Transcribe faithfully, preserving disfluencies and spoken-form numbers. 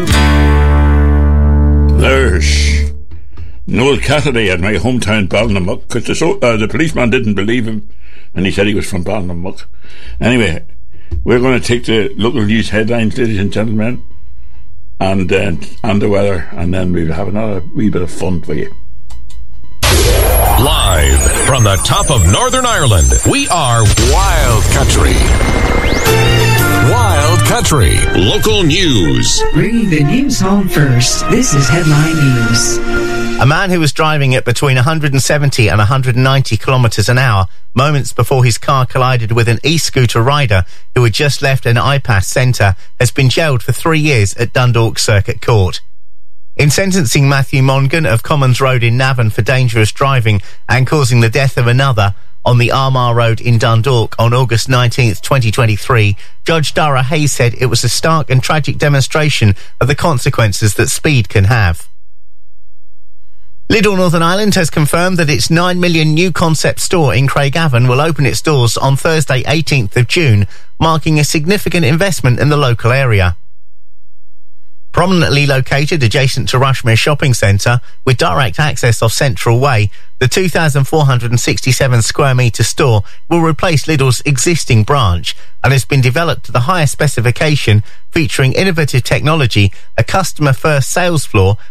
There's Noel Cassidy at my hometown Ballinammuck, because the, so, uh, the policeman didn't believe him and he said he was from Ballinammuck. Anyway, we're going to take the local news headlines, ladies and gentlemen, and uh, and the weather, and then we'll have another wee bit of fun for you. Live from the top of Northern Ireland, we are Wild Country. Wild Country local news. Bringing the news home first. This is Headline News. A man who was driving at between one hundred seventy and one hundred ninety kilometres an hour moments before his car collided with an e-scooter rider who had just left an iPass centre has been jailed for three years at Dundalk Circuit Court. In sentencing Matthew Mongan of Commons Road in Navan for dangerous driving and causing the death of another on the Armagh Road in Dundalk on August nineteenth, twenty twenty-three, Judge Dara Hayes said it was a stark and tragic demonstration of the consequences that speed can have. Lidl Northern Ireland has confirmed that its nine million new concept store in Craigavon will open its doors on Thursday eighteenth of June, marking a significant investment in the local area. Prominently located adjacent to Rushmere Shopping Centre, with direct access off Central Way, the two thousand four hundred sixty-seven square metre store will replace Lidl's existing branch and has been developed to the highest specification, featuring innovative technology, a customer-first sales floor